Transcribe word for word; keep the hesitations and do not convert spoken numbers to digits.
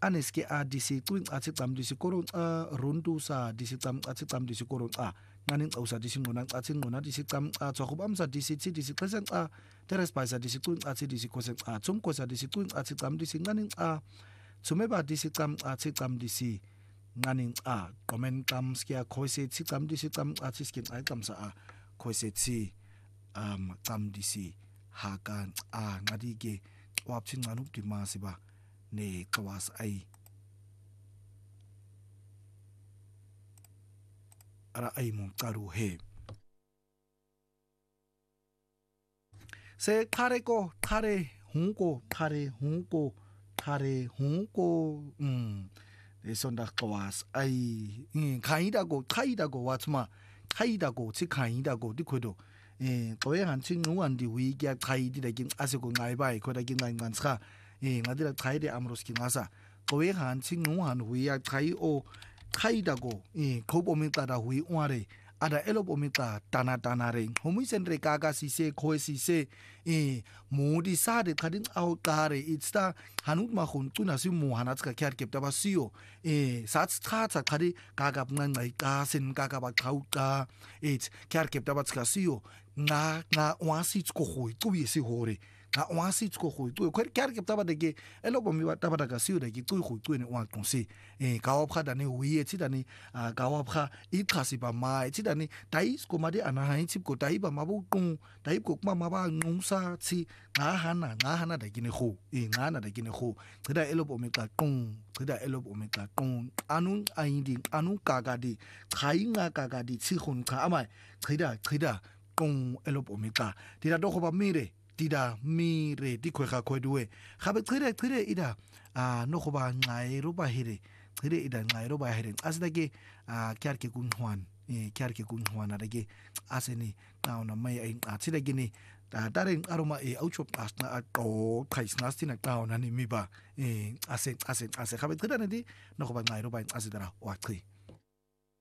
aneske a disi twin athi qam disi korong a runtu sa disi qam athi qam disi korong a ngani ngcawusa disi ngqona athi ngqona disi qam a tswakubamsa disi thi disi xesen a terespaisa disi twin athi disi khosen a tsumkosa disi twin athi qam disi ngani a tsumeba disi qam athi qam disi ngani a qomen qam skia khoise thi qam disi qam athi skin a qamsa a khoise thi um qam disi hakan a ngadi ke wapsin nganuk dimasi ba ne kawas ai ara ai mong karu he se khare ko khare hunko khare hunko khare hunko um e sonda kawas ai khaida go khaida go watma khaida go chi khaida go dikhodo eh toye han chi nuan di wi kya khaidi da kin ase ko ngai bai ko da kin ngai ngan ska eh ngadira khaide amroski ngasa toye han chi nuan wi ya khai o khaida go eh khobomita da wi ware ada elobomita tana tana re homui senre kaga si se khoi si se eh modi sa de khadin au tare itsta hanut ma khun tuna si mu hanat ka kyar kep ta ba siyo eh sat kha cha khadi kaga ngan ngai ka sin kaga ba khau ta it kyar kep ta ba ska siyo nga nga wasi ko khoi tu yi si hore nga wasi ko khoi tu ko kyar kep ta ba de ke elobomi ba ta ba da ka siyo de ki tu khoi tu ne wa kon si eh ka wa pha da ne wi ye chi da ni ka wa pha i kha si ba mai chi da ni dai ko ma de ana hai chi ko dai ba ma bu tung dai ko ma ma ba ngong sa chi nga hana nga hana da ki ne kho eh nga na da ki ne kho da elobomi ka tung da elobomi ka tung anun ai di anun ka ga di khai nga ka ga di chi khun kha amai khida khida kong elopomika tira do khoba mire tira mire di khwa khwa duwe khabe khire khire ida a no khoba ngai ro ba hire khire ida ngai ro ba hire asda ke a kyar ke kun hwan e kyar ke kun hwan ada ke aseni taw na mai ai a chida ke ni ta tare aroma e au chop asna a to khais nastina taw na ni mi ba e ase ase ase khabe khida na di no khoba ngai ro ba asda ra wa khi